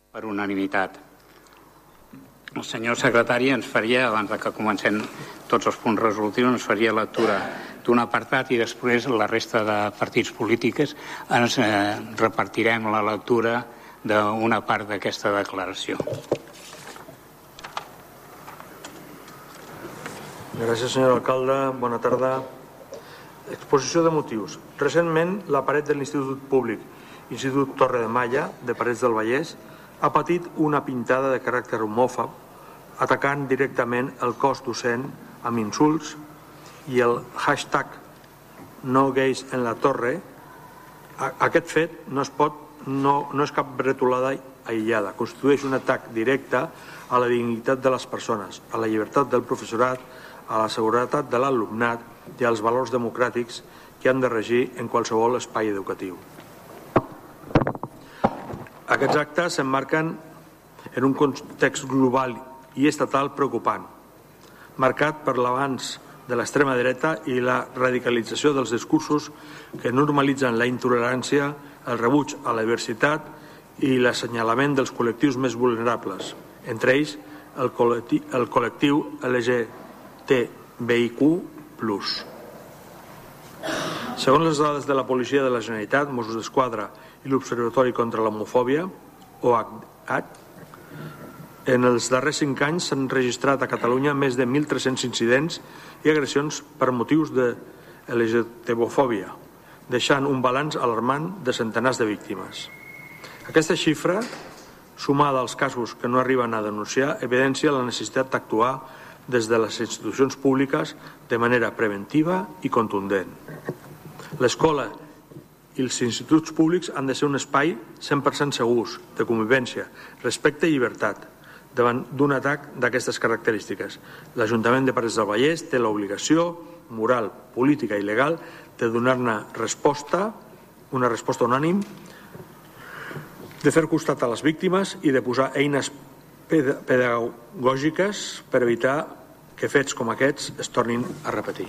per unanimitat. El senyor secretari ens faria, abans que comencem tots els punts resolutius, ens faria lectura d'un apartat i després la resta de partits polítics ens repartirem la lectura d'una part d'aquesta declaració. Gràcies, senyor alcalde. Bona tarda. Exposició de motius. Recentment, la paret de l'Institut Públic Institut Torre de Malla, de Parets del Vallès, ha patit una pintada de caràcter homòfob, atacant directament el cos docent amb insults i el hashtag no gais en la torre. Aquest fet no és cap bretolada aïllada, constitueix un atac directe a la dignitat de les persones, a la llibertat del professorat, a la seguretat de l'alumnat i als valors democràtics que han de regir en qualsevol espai educatiu. Aquests actes s'emmarquen en un context global i estatal preocupant, marcat per l'avanç de l'extrema dreta i la radicalització dels discursos que normalitzen la intolerància, el rebuig a la diversitat i l'assenyalament dels col·lectius més vulnerables, entre ells el col·lectiu LGTBIQ+. Segons les dades de la Policia de la Generalitat, Mossos d'Esquadra i l'Observatori contra l'Homofòbia, OHH, en els darrers 5 anys s'han registrat a Catalunya més de 1.300 incidents i agressions per motius de LGTBofòbia, deixant un balanç alarmant de centenars de víctimes. Aquesta xifra, sumada als casos que no arriben a denunciar, evidencia la necessitat d'actuar des de les institucions públiques de manera preventiva i contundent. L'escola i els instituts públics han de ser un espai 100% segurs, de convivència, respecte i llibertat, davant d'un atac d'aquestes característiques. L'Ajuntament de Parets del Vallès té l'obligació moral, política i legal de donar-ne resposta, una resposta unànim, de fer costat a les víctimes i de posar eines pedagògiques per evitar que fets com aquests es tornin a repetir.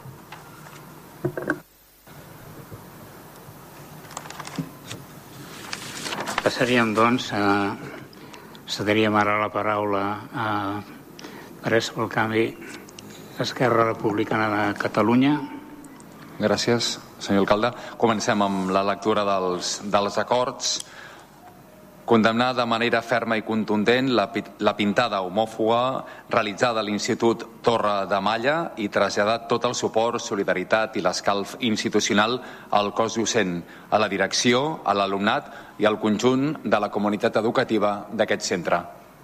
Passaríem, doncs, cediríem ara la paraula a Parets pel Canvi, Esquerra Republicana de Catalunya. Gràcies, senyor alcalde. Comencem amb la lectura dels acords. Condemnar de manera ferma i contundent la pintada homòfoba realitzada a l'Institut Torre de Malla i traslladar tot el suport, solidaritat i l'escalf institucional al cos docent, a la direcció, a l'alumnat i al conjunt de la comunitat educativa d'aquest centre.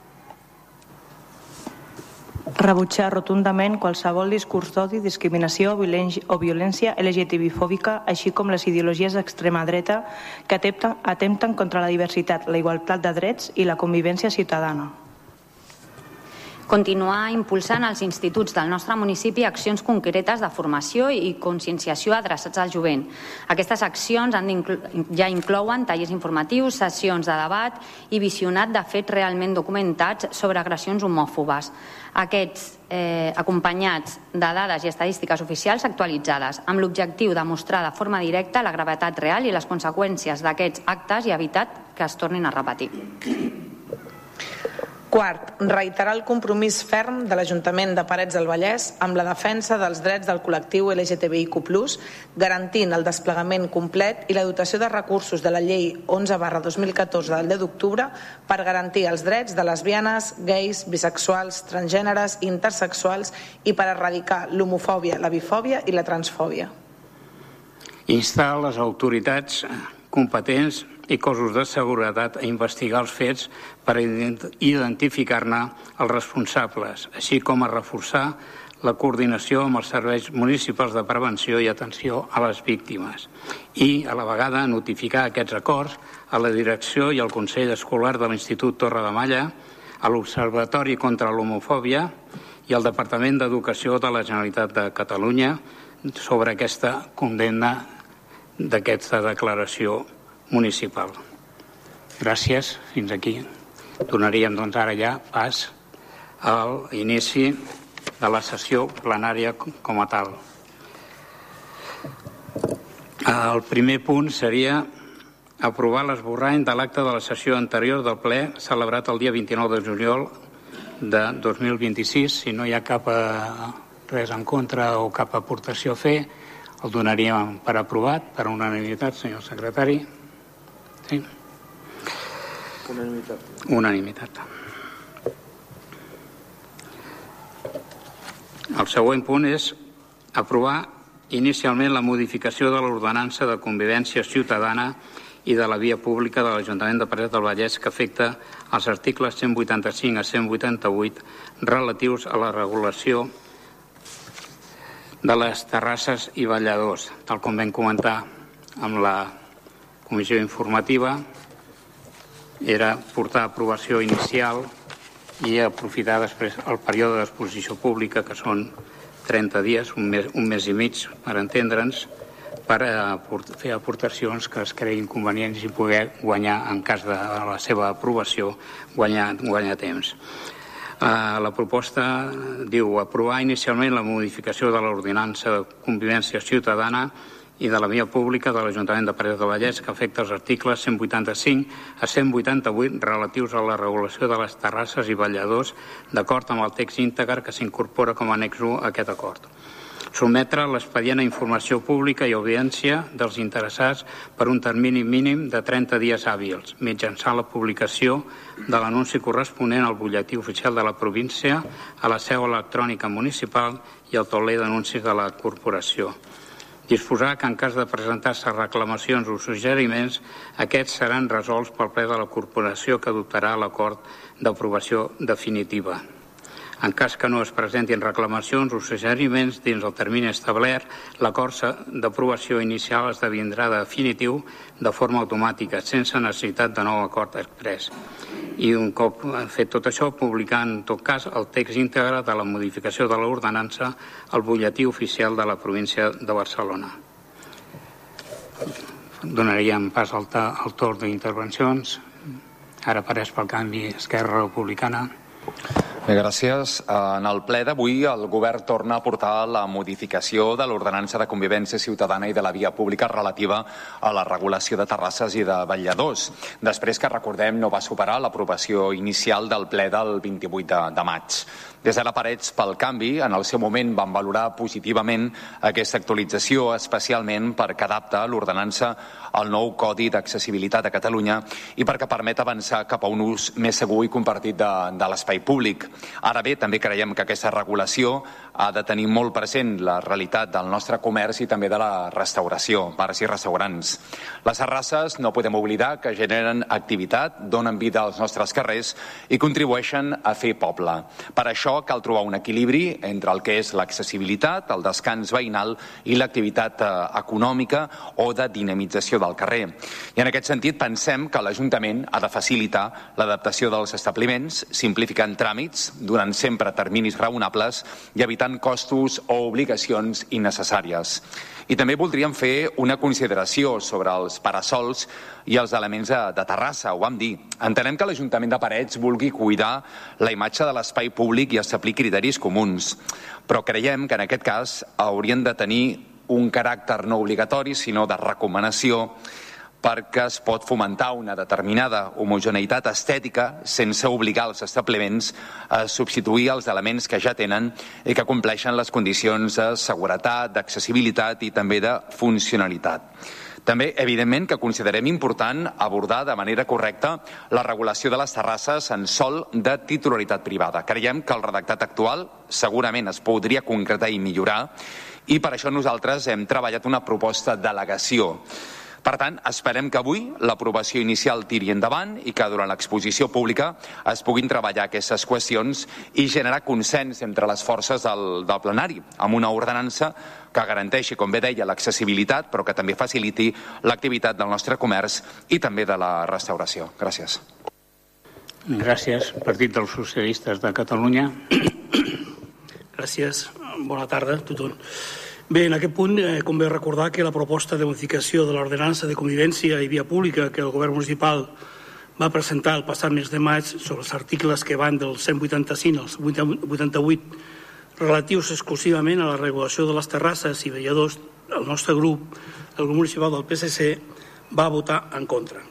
Rebutjar rotundament qualsevol discurs d'odi, discriminació o violència LGTBI-fòbica, així com les ideologies d'extrema dreta que atempten contra la diversitat, la igualtat de drets i la convivència ciutadana. Continuar impulsant als instituts del nostre municipi accions concretes de formació i conscienciació adreçats al jovent. Aquestes accions ja inclouen tallers informatius, sessions de debat i visionat de fets realment documentats sobre agressions homòfobes. Aquests acompanyats de dades i estadístiques oficials actualitzades, amb l'objectiu de mostrar de forma directa la gravetat real i les conseqüències d'aquests actes i evitar que es tornin a repetir. Quart, reiterar el compromís ferm de l'Ajuntament de Parets del Vallès amb la defensa dels drets del col·lectiu LGTBIQ+, garantint el desplegament complet i la dotació de recursos de la Llei 11/2014 del 10 d'octubre per garantir els drets de lesbianes, gais, bisexuals, transgèneres i intersexuals i per erradicar l'homofòbia, la bifòbia i la transfòbia. Instar les autoritats competents i cossos de seguretat a investigar els fets per identificar-ne els responsables, així com a reforçar la coordinació amb els serveis municipals de prevenció i atenció a les víctimes i, a la vegada, notificar aquests acords a la direcció i al Consell Escolar de l'Institut Torre de Malla, a l'Observatori contra l'Homofòbia i al Departament d'Educació de la Generalitat de Catalunya sobre aquesta condemna d'aquesta declaració municipal. Gràcies. Fins aquí. Donaríem, doncs, ara ja pas a l'inici de la sessió plenària com a tal. El primer punt seria aprovar l'esborrany de l'acte de la sessió anterior del ple celebrat el dia 29 de juliol de 2026. Si no hi ha cap res en contra o cap aportació a fer, el donaríem per aprovat, per unanimitat, senyor secretari. Sí? Unanimitat. El següent punt és aprovar inicialment la modificació de l'ordenança de convivència ciutadana i de la via pública de l'Ajuntament de Parets del Vallès que afecta els articles 185 a 188 relatius a la regulació de les terrasses i balladors. Tal com vam comentar amb la comissió informativa, era portar a aprovació inicial i aprofitar després el període d'exposició pública, que són 30 dies, un mes i mig, per entendre'ns, per fer aportacions que es creguin convenients i poder guanyar, en cas de la seva aprovació, guanyar temps. La proposta diu aprovar inicialment la modificació de l'ordenança de convivència ciutadana i de la via pública de l'Ajuntament de Parets del Vallès que afecta els articles 185 a 188 relatius a la regulació de les terrasses i balladors d'acord amb el text íntegre que s'incorpora com a annex 1 a aquest acord. Sotmetre l'expedient a informació pública i audiència dels interessats per un termini mínim de 30 dies hàbils, mitjançant la publicació de l'anunci corresponent al butlletí oficial de la província, a la seu electrònica municipal i al tauler d'anuncis de la corporació. Disposar que en cas de presentar-se reclamacions o suggeriments, aquests seran resolts pel ple de la corporació que adoptarà l'acord d'aprovació definitiva. En cas que no es presentin reclamacions o suggeriments dins el termini establert, l'acord d'aprovació inicial esdevindrà definitiu de forma automàtica, sense necessitat de nou acord exprés. I un cop fet tot això, publicar en tot cas el text íntegre de la modificació de l'ordenança al butlletí oficial de la província de Barcelona. Donaríem pas al torn d'intervencions. Ara apareix pel canvi Esquerra Republicana. Bé, gràcies. En el ple d'avui el govern torna a portar la modificació de l'ordenança de convivència ciutadana i de la via pública relativa a la regulació de terrasses i de balladors. Després que, recordem, no va superar l'aprovació inicial del ple del 28 de maig. Des de la Parets pel Canvi, en el seu moment van valorar positivament aquesta actualització, especialment perquè adapta l'ordenança al nou Codi d'Accessibilitat a Catalunya i perquè permet avançar cap a un ús més segur i compartit de l'espai públic. Ara bé, també creiem que aquesta regulació ha de tenir molt present la realitat del nostre comerç i també de la restauració, bars i restaurants. Les terrasses, no podem oblidar que generen activitat, donen vida als nostres carrers i contribueixen a fer poble. Per això cal trobar un equilibri entre el que és l'accessibilitat, el descans veïnal i l'activitat econòmica o de dinamització del carrer. I en aquest sentit pensem que l'Ajuntament ha de facilitar l'adaptació dels establiments, simplificant tràmits, donant sempre terminis raonables i evitant costos o obligacions innecessàries. I també voldríem fer una consideració sobre els parasols i els elements de terrassa, ho vam dir. Entenem que l'Ajuntament de Parets vulgui cuidar la imatge de l'espai públic i establir criteris comuns, però creiem que en aquest cas haurien de tenir un caràcter no obligatori, sinó de recomanació, perquè es pot fomentar una determinada homogeneïtat estètica sense obligar els establiments a substituir els elements que ja tenen i que compleixen les condicions de seguretat, d'accessibilitat i també de funcionalitat. També, evidentment, que considerem important abordar de manera correcta la regulació de les terrasses en sòl de titularitat privada. Creiem que el redactat actual segurament es podria concretar i millorar i per això nosaltres hem treballat una proposta d'al·legació. Per tant, esperem que avui l'aprovació inicial tiri endavant i que durant l'exposició pública es puguin treballar aquestes qüestions i generar consens entre les forces del plenari, amb una ordenança que garanteixi, com bé deia, l'accessibilitat, però que també faciliti l'activitat del nostre comerç i també de la restauració. Gràcies. Gràcies. Partit dels Socialistes de Catalunya. Gràcies. Bona tarda a tothom. Bé, en aquest punt convé recordar que la proposta de modificació de l'ordenança de convivència i via pública que el govern municipal va presentar el passat mes de maig sobre els articles que van del 185 al 188 relatius exclusivament a la regulació de les terrasses i balladors, el nostre grup, el grup municipal del PSC, va votar en contra.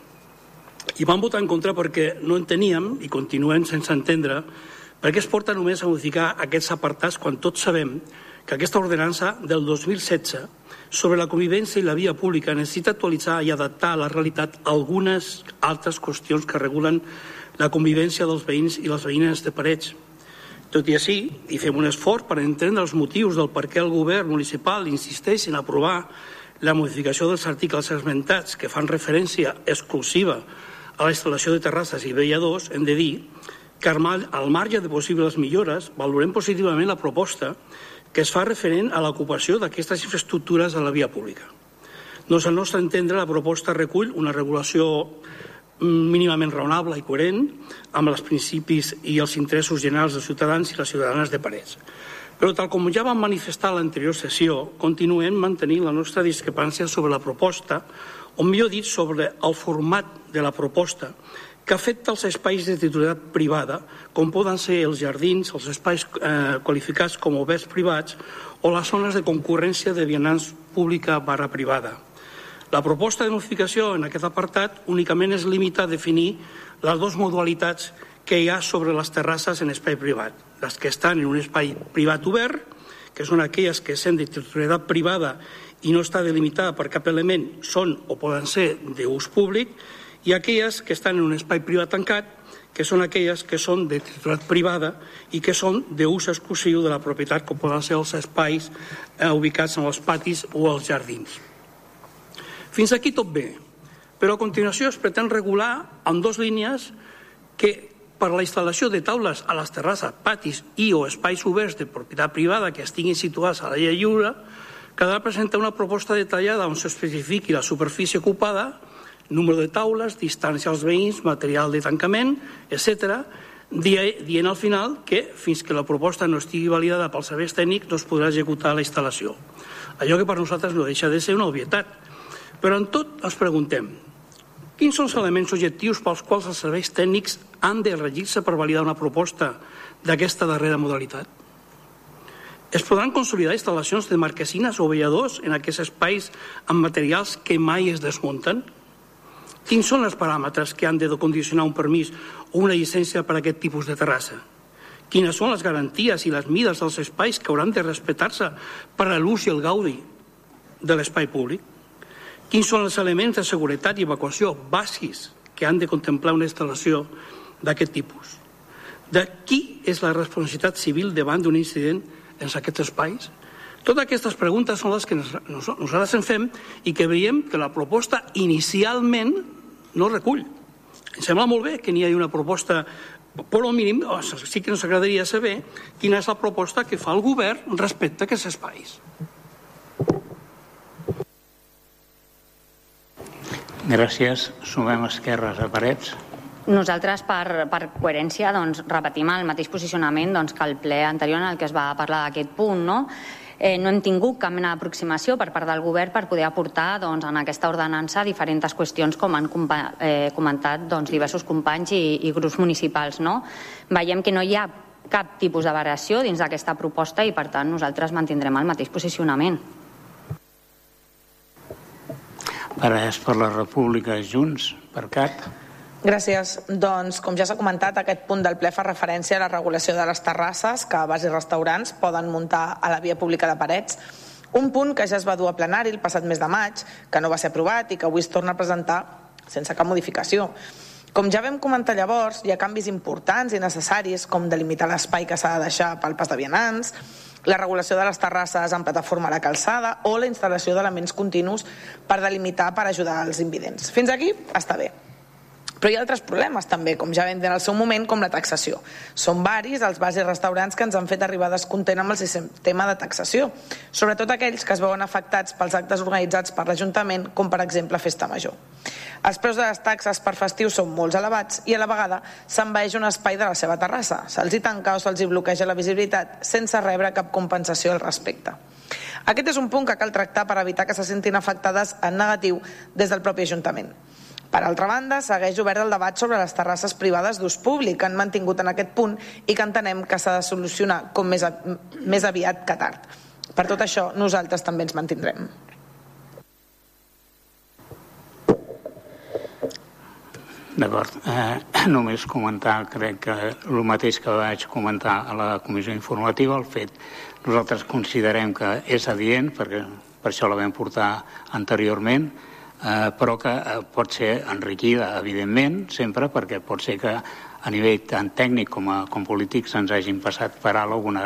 I van votar en contra perquè no enteníem, i continuem sense entendre, per què es porta només a modificar aquests apartats quan tots sabem que aquesta ordenança del 2016 sobre la convivència i la via pública necessita actualitzar i adaptar a la realitat algunes altres qüestions que regulen la convivència dels veïns i les veïnes de Parets. Tot i així, i fem un esforç per entendre els motius del per què el govern municipal insisteix en aprovar la modificació dels articles esmentats que fan referència exclusiva a la instal·lació de terrasses i veïadors, hem de dir que al marge de possibles millores valorem positivament la proposta que es fa referent a l'ocupació d'aquestes infraestructures a la via pública. Doncs al nostre entendre la proposta recull una regulació mínimament raonable i coherent amb els principis i els interessos generals dels ciutadans i les ciutadanes de Parets. Però tal com ja vam manifestar a l'anterior sessió, continuem mantenint la nostra discrepància sobre la proposta, o millor dit, sobre el format de la proposta, que afecta els espais de titularitat privada, com poden ser els jardins, els espais qualificats com a oberts privats o les zones de concurrència de vianants pública/privada. La proposta de modificació en aquest apartat únicament es limita a definir les dues modalitats que hi ha sobre les terrasses en espai privat. Les que estan en un espai privat obert, que són aquelles que són de titularitat privada i no està delimitada per cap element, són o poden ser d'ús públic, i aquelles que estan en un espai privat tancat, que són aquelles que són de titularitat privada i que són d'ús exclusiu de la propietat, com poden ser els espais ubicats en els patis o els jardins. Fins aquí tot bé, però a continuació es pretén regular en dues línies que per la instal·lació de taules a les terrasses, patis i o espais oberts de propietat privada que estiguin situats a l'aire lliure, quedarà presentar una proposta detallada on s'especifiqui la superfície ocupada, número de taules, distància als veïns, material de tancament, etc., dient al final que fins que la proposta no estigui validada pels serveis tècnics no es podrà executar la instal·lació. Allò que per nosaltres no deixa de ser una obvietat. Però en tot ens preguntem, quins són els elements objectius pels quals els serveis tècnics han de regir-se per validar una proposta d'aquesta darrera modalitat? Es podran consolidar instal·lacions de marquesines o veïadors en aquests espais amb materials que mai es desmunten? Quins són els paràmetres que han de condicionar un permís o una llicència per a aquest tipus de terrassa? Quines són les garanties i les mides dels espais que hauran de respectar-se per a l'ús i el gaudi de l'espai públic? Quins són els elements de seguretat i evacuació bàsics que han de contemplar una instal·lació d'aquest tipus? De qui és la responsabilitat civil davant d'un incident en aquests espais? Totes aquestes preguntes són les que nosaltres en fem i que veiem que la proposta inicialment no recull. Em sembla molt bé que n'hi hagi una proposta, però al mínim sí que ens agradaria saber quina és la proposta que fa el govern respecte a aquests espais. Gràcies. Sumem esquerres a Parets. Nosaltres, per coherència, repetim el mateix posicionament que el ple anterior en el que es va parlar d'aquest punt, no? No hem tingut cap mena d'aproximació per part del govern per poder aportar en aquesta ordenança diferents qüestions, com han comentat diversos companys i grups municipals. Veiem que no hi ha cap tipus de variació dins d'aquesta proposta i, per tant, nosaltres mantindrem el mateix posicionament. Parets per la República, Junts, per CAT. Gràcies. Doncs, com ja s'ha comentat, aquest punt del ple fa referència a la regulació de les terrasses que bars i restaurants poden muntar a la via pública de Parets. Un punt que ja es va dur a plenari el passat mes de maig, que no va ser aprovat i que avui es torna a presentar sense cap modificació. Com ja vam comentar llavors, hi ha canvis importants i necessaris, com delimitar l'espai que s'ha de deixar pel pas de vianants, la regulació de les terrasses en plataforma a la calçada o la instal·lació d'elements continus per delimitar per ajudar els invidents. Fins aquí està bé. Però hi ha altres problemes també, com ja vam dir en el seu moment, com la taxació. Són varis els bars i restaurants que ens han fet arribar descontent amb el sistema de taxació, sobretot aquells que es veuen afectats pels actes organitzats per l'Ajuntament, com per exemple Festa Major. Els preus de les taxes per festius són molt elevats i a la vegada s'envaeix un espai de la seva terrassa. Se'ls hi tanca o se'ls hi bloqueja la visibilitat sense rebre cap compensació al respecte. Aquest és un punt que cal tractar per evitar que se sentin afectades en negatiu des del propi Ajuntament. Per altra banda, segueix obert el debat sobre les terrasses privades d'ús públic que han mantingut en aquest punt i que entenem que s'ha de solucionar com més aviat que tard. Per tot això, nosaltres també ens mantindrem. D'acord. Només comentar, crec que el mateix que vaig comentar a la comissió informativa, el fet, nosaltres considerem que és adient, perquè per això la vam portar anteriorment, però que pot ser enriquida, evidentment, sempre, perquè pot ser que a nivell tant tècnic com polític se'ns hagin passat per alt